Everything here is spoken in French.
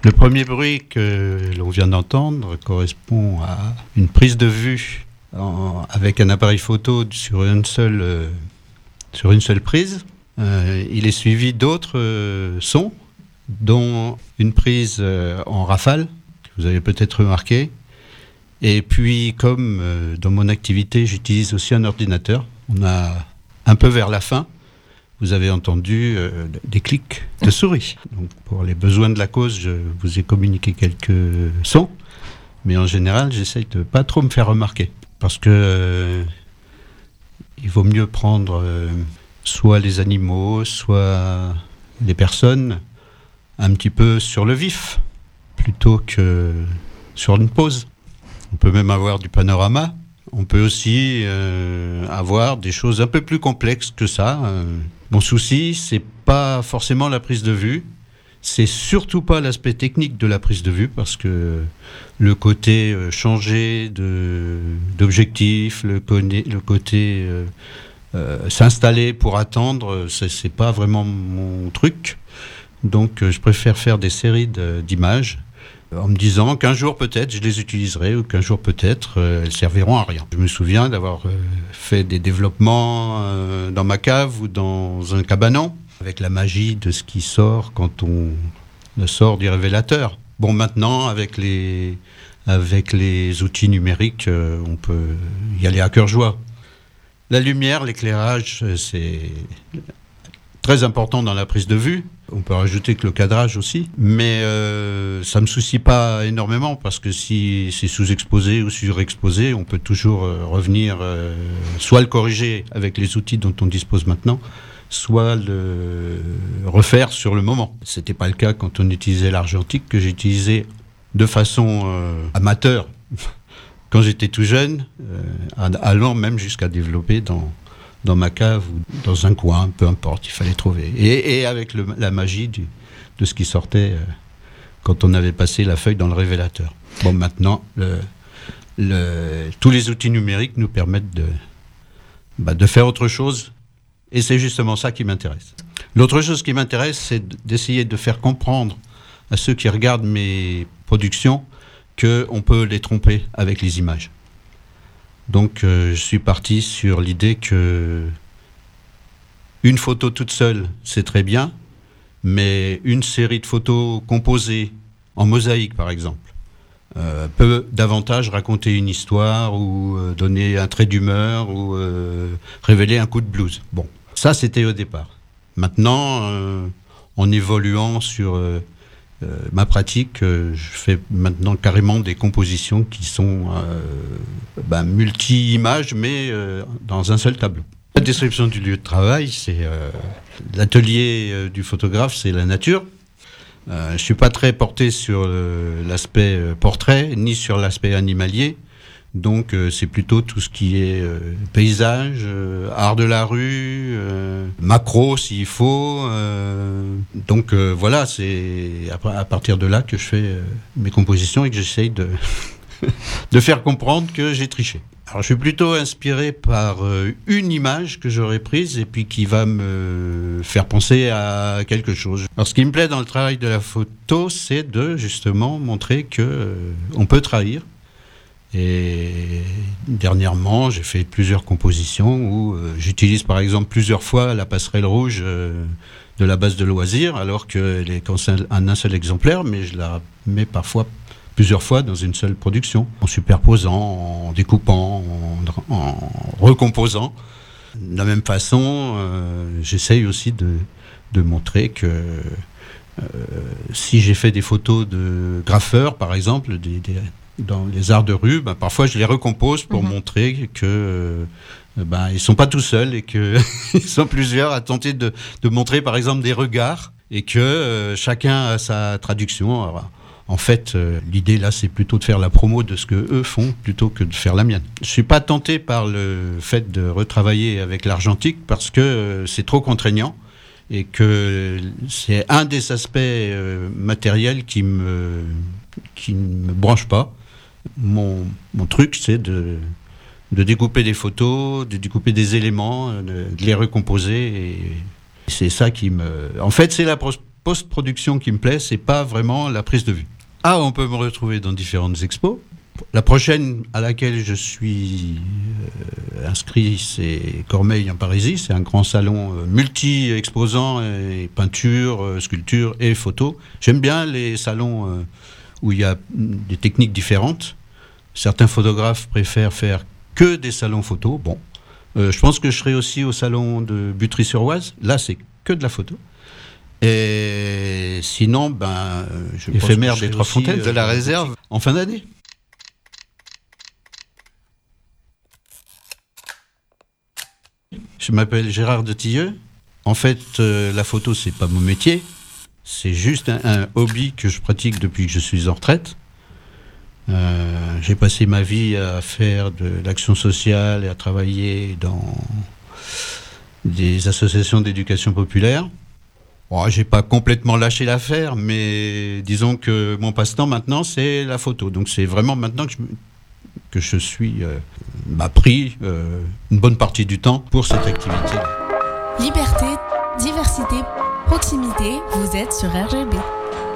Le premier bruit que l'on vient d'entendre correspond à une prise de vue avec un appareil photo sur une seule prise. Il est suivi d'autres sons, dont une prise en rafale, que vous avez peut-être remarqué. Et puis, comme dans mon activité, j'utilise aussi un ordinateur, on a un peu vers la fin, vous avez entendu des clics de souris. Donc, pour les besoins de la cause, je vous ai communiqué quelques sons, mais en général, j'essaye de ne pas trop me faire remarquer, parce que il vaut mieux prendre soit les animaux, soit les personnes un petit peu sur le vif, plutôt que sur une pause. On peut même avoir du panorama. On peut aussi avoir des choses un peu plus complexes que ça. Mon souci, c'est pas forcément la prise de vue. C'est surtout pas l'aspect technique de la prise de vue, parce que le côté changer d'objectif, le côté s'installer pour attendre, c'est pas vraiment mon truc. Donc je préfère faire des séries d'images en me disant qu'un jour peut-être je les utiliserai, ou qu'un jour peut-être elles serviront à rien. Je me souviens d'avoir fait des développements dans ma cave ou dans un cabanon, avec la magie de ce qui sort quand on sort du révélateur. Bon, maintenant avec les outils numériques, on peut y aller à cœur joie. La lumière, l'éclairage, c'est très important dans la prise de vue. On peut rajouter que le cadrage aussi, mais ça ne me soucie pas énormément, parce que si c'est sous-exposé ou surexposé, on peut toujours revenir, soit le corriger avec les outils dont on dispose maintenant, soit le refaire sur le moment. Ce n'était pas le cas quand on utilisait l'argentique, que j'utilisais de façon amateur quand j'étais tout jeune, allant même jusqu'à développer dans ma cave ou dans un coin, peu importe, il fallait trouver. Et avec la magie de ce qui sortait quand on avait passé la feuille dans le révélateur. Bon, maintenant, tous les outils numériques nous permettent de faire autre chose, et c'est justement ça qui m'intéresse. L'autre chose qui m'intéresse, c'est d'essayer de faire comprendre à ceux qui regardent mes productions qu'on peut les tromper avec les images. Donc je suis parti sur l'idée que une photo toute seule, c'est très bien, mais une série de photos composées en mosaïque, par exemple, peut davantage raconter une histoire, ou donner un trait d'humeur, ou révéler un coup de blues. Bon, ça c'était au départ. Maintenant, en évoluant sur ma pratique, je fais maintenant carrément des compositions qui sont multi-images, mais dans un seul tableau. La description du lieu de travail, c'est l'atelier du photographe, c'est la nature. Je ne suis pas très porté sur l'aspect portrait, ni sur l'aspect animalier. Donc c'est plutôt tout ce qui est paysage, art de la rue, macro s'il faut. Donc voilà, c'est à partir de là que je fais mes compositions, et que j'essaye de faire comprendre que j'ai triché. Alors je suis plutôt inspiré par une image que j'aurais prise, et puis qui va me faire penser à quelque chose. Alors ce qui me plaît dans le travail de la photo, c'est de justement montrer que on peut trahir. Et dernièrement, j'ai fait plusieurs compositions où j'utilise par exemple plusieurs fois la passerelle rouge de la base de loisirs, alors qu'elle est qu'en un seul exemplaire, mais je la mets parfois plusieurs fois dans une seule production, en superposant, en découpant, en recomposant. De la même façon, j'essaye aussi de montrer que si j'ai fait des photos de graffeurs, par exemple, dans les arts de rue, parfois je les recompose pour montrer que ils sont pas tout seuls, et que ils sont plusieurs à tenter de montrer par exemple des regards, et que chacun a sa traduction. Alors, en fait, l'idée là, c'est plutôt de faire la promo de ce que eux font plutôt que de faire la mienne. Je suis pas tenté par le fait de retravailler avec l'argentique, parce que c'est trop contraignant, et que c'est un des aspects matériels qui ne me branche pas. Mon truc, c'est de découper des photos, de découper des éléments, de les recomposer, et c'est ça qui me... En fait, c'est la post-production qui me plaît, c'est pas vraiment la prise de vue. On peut me retrouver dans différentes expos. La prochaine à laquelle je suis inscrit, c'est Cormeilles en Parisis. C'est un grand salon multi-exposant, et peinture, sculpture et photo. J'aime bien les salons où il y a des techniques différentes. Certains photographes préfèrent faire que des salons photo. Bon, je pense que je serai aussi au salon de Butry-sur-Oise. Là, c'est que de la photo. Et sinon, éphémère des Trois Fontaines, de la réserve, en fin d'année. Je m'appelle Gérard de Tilleux. En fait, la photo, c'est pas mon métier. C'est juste un hobby que je pratique depuis que je suis en retraite. J'ai passé ma vie à faire de l'action sociale et à travailler dans des associations d'éducation populaire. J'ai pas complètement lâché l'affaire, mais disons que mon passe-temps maintenant, c'est la photo. Donc c'est vraiment maintenant que je suis pris une bonne partie du temps pour cette activité. Liberté, diversité, proximité, vous êtes sur RGB.